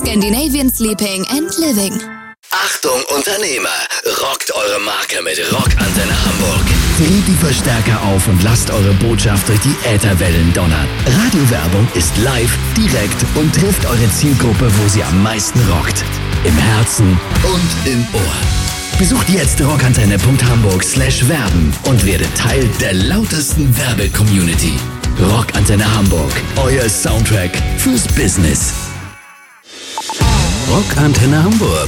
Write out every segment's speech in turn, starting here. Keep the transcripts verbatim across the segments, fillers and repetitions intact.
Scandinavian Sleeping and Living. Achtung Unternehmer, rockt eure Marke mit Rockantenne Hamburg. Dreht die Verstärker auf und lasst eure Botschaft durch die Ätherwellen donnern. Radiowerbung ist live, direkt und trifft eure Zielgruppe, wo sie am meisten rockt. Im Herzen und im Ohr. Besucht jetzt rockantenne punkt hamburg slash werben und werdet Teil der lautesten Werbe-Community. Rockantenne Hamburg, euer Soundtrack fürs Business. Rockantenne Hamburg.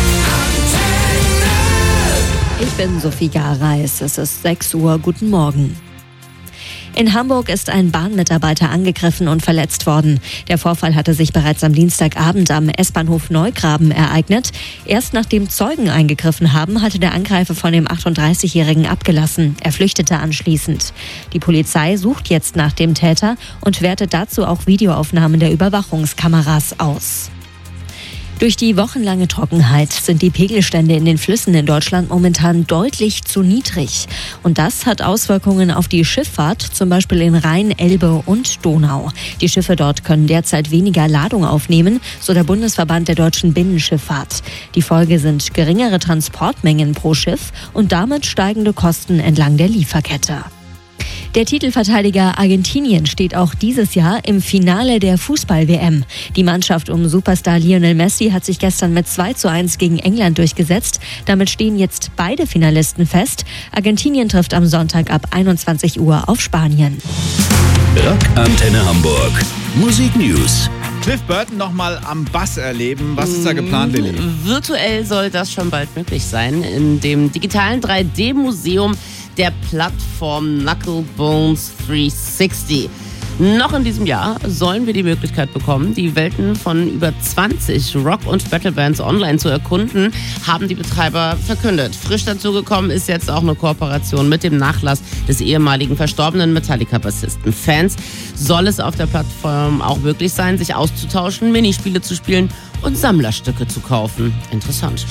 Ich bin Sophie Gareis. Es ist sechs Uhr. Guten Morgen. In Hamburg ist ein Bahnmitarbeiter angegriffen und verletzt worden. Der Vorfall hatte sich bereits am Dienstagabend am S-Bahnhof Neugraben ereignet. Erst nachdem Zeugen eingegriffen haben, hatte der Angreifer von dem achtunddreißigjährigen abgelassen. Er flüchtete anschließend. Die Polizei sucht jetzt nach dem Täter und wertet dazu auch Videoaufnahmen der Überwachungskameras aus. Durch die wochenlange Trockenheit sind die Pegelstände in den Flüssen in Deutschland momentan deutlich zu niedrig. Und das hat Auswirkungen auf die Schifffahrt, zum Beispiel in Rhein, Elbe und Donau. Die Schiffe dort können derzeit weniger Ladung aufnehmen, so der Bundesverband der deutschen Binnenschifffahrt. Die Folge sind geringere Transportmengen pro Schiff und damit steigende Kosten entlang der Lieferkette. Der Titelverteidiger Argentinien steht auch dieses Jahr im Finale der Fußball-W M. Die Mannschaft um Superstar Lionel Messi hat sich gestern mit zwei zu eins gegen England durchgesetzt. Damit stehen jetzt beide Finalisten fest. Argentinien trifft am Sonntag ab einundzwanzig Uhr auf Spanien. Rockantenne Hamburg. Musik News. Cliff Burton nochmal am Bass erleben. Was ist da geplant, Lilly? Virtuell soll das schon bald möglich sein. In dem digitalen drei D Museum der Plattform Knucklebones dreihundertsechzig. Noch in diesem Jahr sollen wir die Möglichkeit bekommen, die Welten von über zwanzig Rock- und Battlebands online zu erkunden, haben die Betreiber verkündet. Frisch dazugekommen ist jetzt auch eine Kooperation mit dem Nachlass des ehemaligen verstorbenen Metallica-Bassisten. Fans soll es auf der Plattform auch möglich sein, sich auszutauschen, Minispiele zu spielen und Sammlerstücke zu kaufen. Interessant.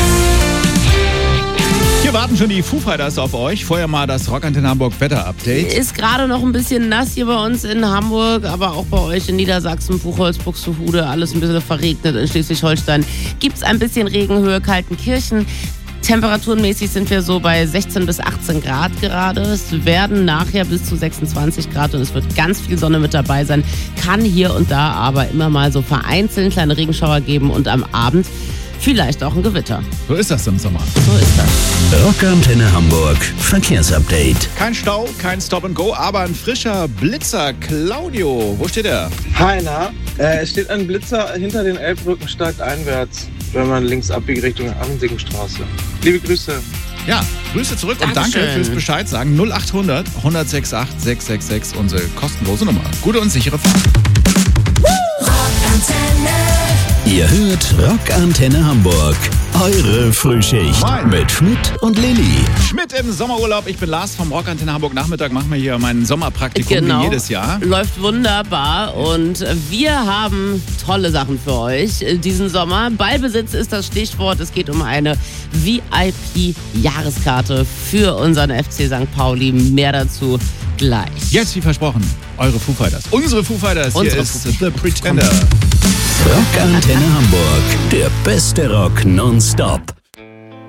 Hier warten schon die Foo Fighters auf euch. Vorher mal das Rockantenne Hamburg Wetter-Update. Ist gerade noch ein bisschen nass hier bei uns in Hamburg, aber auch bei euch in Niedersachsen, Buchholz, Buxtehude, alles ein bisschen verregnet. In Schleswig-Holstein gibt es ein bisschen Regenhöhe, Kaltenkirchen. Temperaturenmäßig sind wir so bei sechzehn bis achtzehn Grad gerade. Es werden nachher bis zu sechsundzwanzig Grad und es wird ganz viel Sonne mit dabei sein. Kann hier und da aber immer mal so vereinzelt kleine Regenschauer geben und am Abend vielleicht auch ein Gewitter. So ist das im Sommer. So ist das. Rockantenne Hamburg. Verkehrsupdate. Kein Stau, kein Stop and Go, aber ein frischer Blitzer. Claudio, wo steht er? Hi, na? Äh, es steht ein Blitzer hinter den Elbbrücken steigt einwärts, wenn man links abbiegt Richtung Ammensiggenstraße. Liebe Grüße. Ja, Grüße zurück und Dankeschön. danke fürs Bescheid sagen. null achthundert, hundertsechsundachtzig, sechshundertsechsundsechzig, unsere kostenlose Nummer. Gute und sichere Fahrt. Ihr hört Rockantenne Hamburg. Eure Frühschicht Moin. mit Schmidt und Lilly. Schmidt im Sommerurlaub. Ich bin Lars vom Rockantenne Hamburg. Nachmittag machen wir hier mein Sommerpraktikum Genau. wie jedes Jahr. Läuft wunderbar und wir haben tolle Sachen für euch diesen Sommer. Ballbesitz ist das Stichwort. Es geht um eine V I P-Jahreskarte für unseren F C Sankt Pauli. Mehr dazu gleich. Jetzt, wie versprochen, eure Foo Fighters. Unsere Foo Fighters. Unsere Hier ist Foo The Pretender. Rockantenne Hamburg. Der beste Rock nonstop.